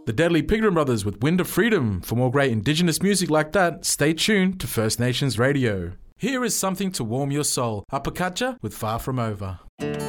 The Deadly Pigdrum Brothers with Wind of Freedom. For more great Indigenous music like that, stay tuned to First Nations Radio. Here is something to warm your soul. Apakacha with Far From Over.